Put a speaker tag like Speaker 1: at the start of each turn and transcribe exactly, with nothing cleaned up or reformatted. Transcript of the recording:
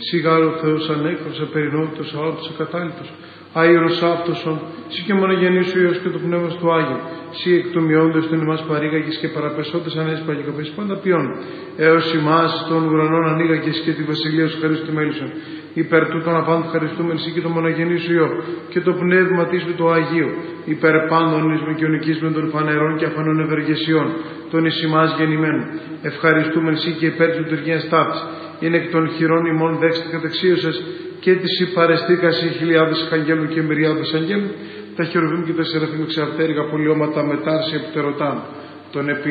Speaker 1: Σιγάρο Θεός ανέκρος, απερινότητος, αόρτος, ακατάλητος, άειρος άφτωσον, σύ και μονογενής σου Υιός και το Πνεύμας του Άγιου, σύ εκ του μειόντος των ημάς παρήγαγες και παραπεσόντες ανέσπα και καπές πάντα ποιόν, έως ημάς των ουρανών ανοίγαγες και τη βασιλεία σου χαρίστη μέλουσον, υπέρ τούτων απάντου χαριστούμεν σύ και το μονογενή σου Υιό και το Πνεύμα της του το Αγίου, υπέρ πάντων εις με κοινωνικίσμεν των φανερών και αφανών ευεργεσιών, των εις ημάς γεννημένων, ευχαριστούμεν σύ και υπέρ της λειτουργίας ταύτης, είναι εκ των χειρών ημών δέξτε καταξίωσες και της υπαρεστήκας οι χιλιάδες αγγέλων και μυριάδες αγγέλων, τα χερουβίμ και τα σεραφείμ εξαρτέριγα πολιώματα μετάρση επιτερωτάν, των επί